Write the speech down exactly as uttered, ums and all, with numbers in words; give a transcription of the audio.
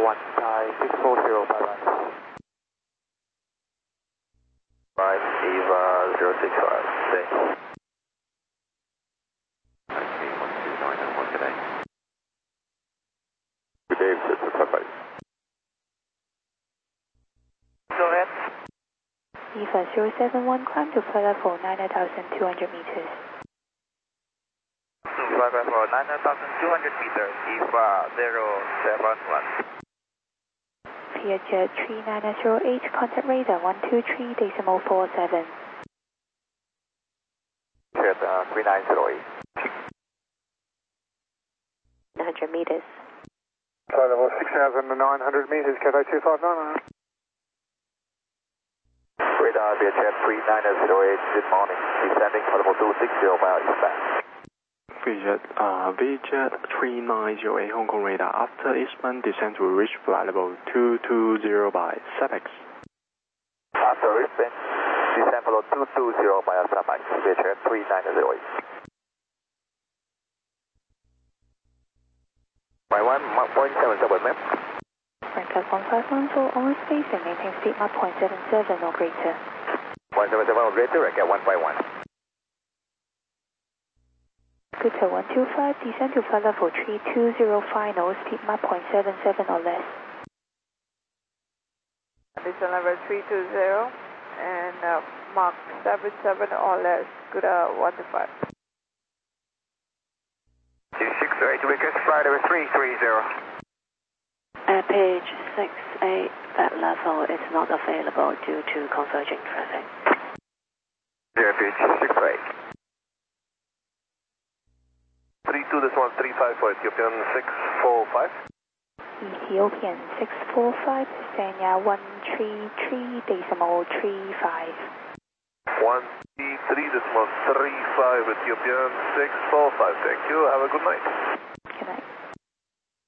one, Thai six four zero, bye bye. Right, Eva zero six five, stay. Okay, one two nine and one today. Good day, bye bye. Go ahead. Eva zero seven one, climb to flight level nine thousand two hundred meters. To flight level nine thousand two hundred meters, Eva zero seven one. Vietjet three nine zero eight, contact radar one two three decimal four seven. Jet uh, three nine zero eight. nine hundred meters. Flight level six thousand nine hundred meters, Cathay two five nine. Radar Vietjet three nine zero eight, good morning. Descending for level two six zero mile eastbound. Vietjet, uh, Vietjet three nine zero eight Hong Kong radar. After Eastman, descend to reach flight level two two zero by SAPEX. After Eastman, descend for level two two zero by SAPEX. Vietjet three nine zero eight. My one point seven seven, ma'am. Frank one five one four, on space and maintain speed Mach point seven seven or greater. one seven seven or greater, I get one by one. Gooter one two five, descend to flight level three two zero final, speed Mach point seven seven or less. Descend level three two zero and uh, Mach seven seven or less, Gooter one two five. two six eight, request flight level three three zero. Page six eight, that level is not available due to converging traffic. Yeah, page six eight. three two, this one three five for Ethiopian six four five. Ethiopian six four five, Sanya one three three decimal three five. one three three decimal three five Ethiopian six four five. Thank you. Have a good night.